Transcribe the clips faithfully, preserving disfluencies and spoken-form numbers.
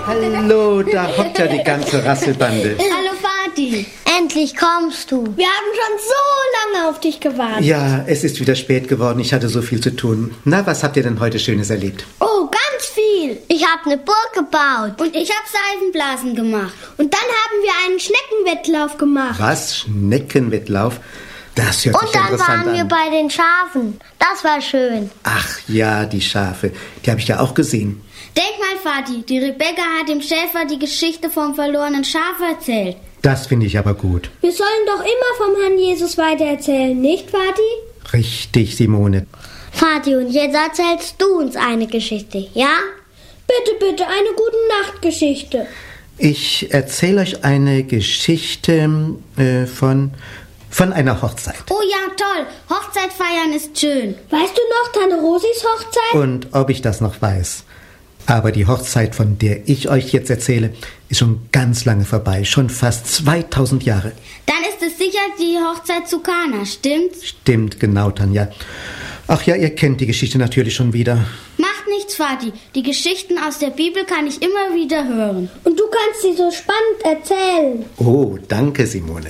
Hallo, da hockt ja die ganze Rasselbande. Hallo Vati. Endlich kommst du. Wir haben schon so lange auf dich gewartet. Ja, es ist wieder spät geworden. Ich hatte so viel zu tun. Na, was habt ihr denn heute Schönes erlebt? Oh, ganz viel. Ich habe eine Burg gebaut. Und ich habe Seifenblasen gemacht. Und dann haben wir einen Schneckenwettlauf gemacht. Was? Schneckenwettlauf? Das hört Und sich dann interessant waren wir an. bei den Schafen. Das war schön. Ach ja, die Schafe. Die habe ich ja auch gesehen. Denk mal, Vati, die Rebecca hat dem Schäfer die Geschichte vom verlorenen Schaf erzählt. Das finde ich aber gut. Wir sollen doch immer vom Herrn Jesus weitererzählen, nicht, Vati? Richtig, Simone. Vati, und jetzt erzählst du uns eine Geschichte, ja? Bitte, bitte, eine Gute-Nacht-Geschichte. Ich erzähle euch eine Geschichte äh, von, von einer Hochzeit. Oh ja, toll. Hochzeit feiern ist schön. Weißt du noch Tante Rosis Hochzeit? Und ob ich das noch weiß. Aber die Hochzeit, von der ich euch jetzt erzähle, ist schon ganz lange vorbei. Schon fast zweitausend Jahre. Dann ist es sicher die Hochzeit zu Kana, stimmt's? Stimmt, genau, Tanja. Ach ja, ihr kennt die Geschichte natürlich schon wieder. Macht nichts, Vati. Die Geschichten aus der Bibel kann ich immer wieder hören. Und du kannst sie so spannend erzählen. Oh, danke, Simone.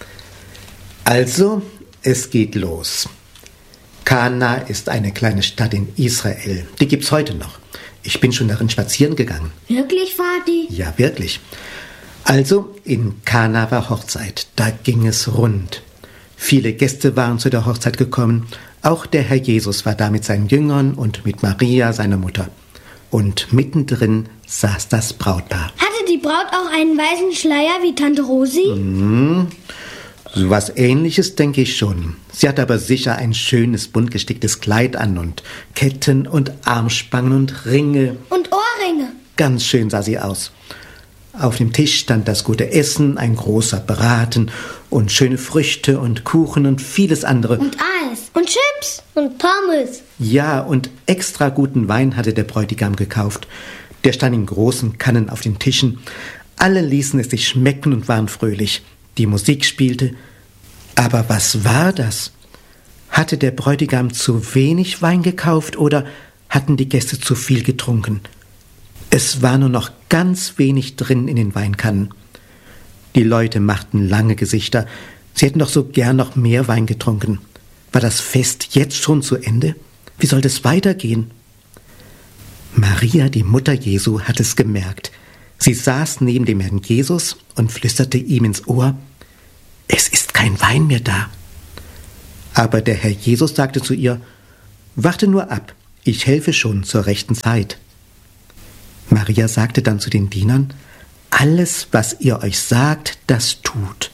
Also, es geht los. Kana ist eine kleine Stadt in Israel. Die gibt's heute noch. Ich bin schon darin spazieren gegangen. Wirklich, Vati? Ja, wirklich. Also, in Kana war Hochzeit. Da ging es rund. Viele Gäste waren zu der Hochzeit gekommen. Auch der Herr Jesus war da mit seinen Jüngern und mit Maria, seiner Mutter. Und mittendrin saß das Brautpaar. Hatte die Braut auch einen weißen Schleier wie Tante Rosi? Mhm. So was Ähnliches denke ich schon. Sie hatte aber sicher ein schönes, bunt gesticktes Kleid an und Ketten und Armspangen und Ringe. Und Ohrringe. Ganz schön sah sie aus. Auf dem Tisch stand das gute Essen, ein großer Braten und schöne Früchte und Kuchen und vieles andere. Und Eis. Und Chips. Und Pommes. Ja, und extra guten Wein hatte der Bräutigam gekauft. Der stand in großen Kannen auf den Tischen. Alle ließen es sich schmecken und waren fröhlich. Die Musik spielte. Aber was war das? Hatte der Bräutigam zu wenig Wein gekauft oder hatten die Gäste zu viel getrunken? Es war nur noch ganz wenig drin in den Weinkannen. Die Leute machten lange Gesichter. Sie hätten doch so gern noch mehr Wein getrunken. War das Fest jetzt schon zu Ende? Wie sollte es weitergehen? Maria, die Mutter Jesu, hat es gemerkt. Sie saß neben dem Herrn Jesus und flüsterte ihm ins Ohr: Es ist kein Wein mehr da. Aber der Herr Jesus sagte zu ihr: Warte nur ab, ich helfe schon zur rechten Zeit. Maria sagte dann zu den Dienern: Alles, was ihr euch sagt, das tut.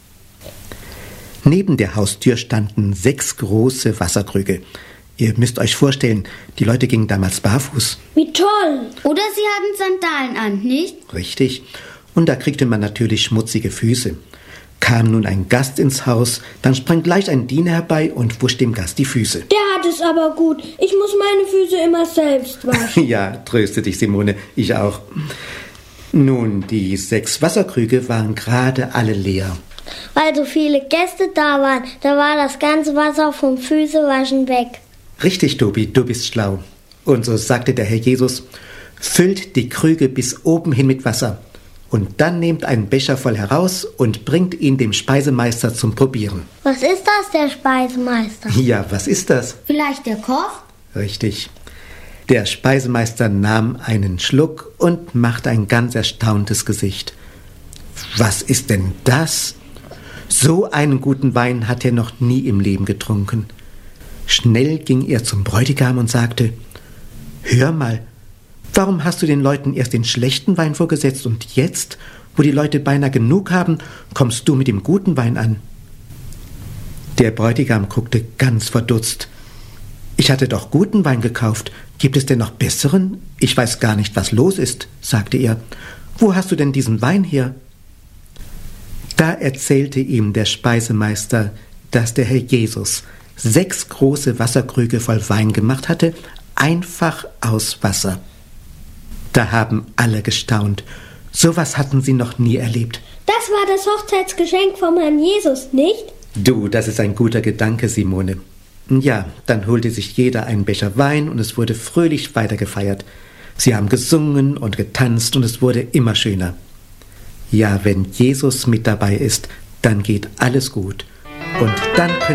Neben der Haustür standen sechs große Wasserkrüge. Ihr müsst euch vorstellen, die Leute gingen damals barfuß. Wie toll. Oder sie hatten Sandalen an, nicht? Richtig. Und da kriegte man natürlich schmutzige Füße. Kam nun ein Gast ins Haus, dann sprang gleich ein Diener herbei und wusch dem Gast die Füße. Der hat es aber gut. Ich muss meine Füße immer selbst waschen. Ja, tröste dich, Simone, ich auch. Nun, die sechs Wasserkrüge waren gerade alle leer. Weil so viele Gäste da waren, da war das ganze Wasser vom Füßewaschen weg. Richtig, Tobi, du bist schlau. Und so sagte der Herr Jesus: Füllt die Krüge bis oben hin mit Wasser. Und dann nehmt einen Becher voll heraus und bringt ihn dem Speisemeister zum Probieren. Was ist das, der Speisemeister? Ja, was ist das? Vielleicht der Koch? Richtig. Der Speisemeister nahm einen Schluck und machte ein ganz erstauntes Gesicht. Was ist denn das? So einen guten Wein hat er noch nie im Leben getrunken. Schnell ging er zum Bräutigam und sagte: Hör mal, warum hast du den Leuten erst den schlechten Wein vorgesetzt und jetzt, wo die Leute beinahe genug haben, kommst du mit dem guten Wein an? Der Bräutigam guckte ganz verdutzt. Ich hatte doch guten Wein gekauft. Gibt es denn noch besseren? Ich weiß gar nicht, was los ist, sagte er. Wo hast du denn diesen Wein her? Da erzählte ihm der Speisemeister, dass der Herr Jesus sechs große Wasserkrüge voll Wein gemacht hatte, einfach aus Wasser. Da haben alle gestaunt. Sowas hatten sie noch nie erlebt. Das war das Hochzeitsgeschenk vom Herrn Jesus, nicht? Du, das ist ein guter Gedanke, Simone. Ja, dann holte sich jeder einen Becher Wein und es wurde fröhlich weitergefeiert. Sie haben gesungen und getanzt und es wurde immer schöner. Ja, wenn Jesus mit dabei ist, dann geht alles gut. Und dann können